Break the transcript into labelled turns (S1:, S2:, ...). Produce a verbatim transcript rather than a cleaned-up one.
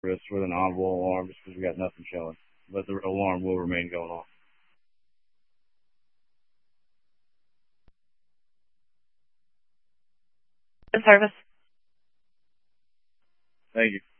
S1: service with an on-wall alarm just because we got nothing showing. But the alarm will remain going off.
S2: The service.
S1: Thank you.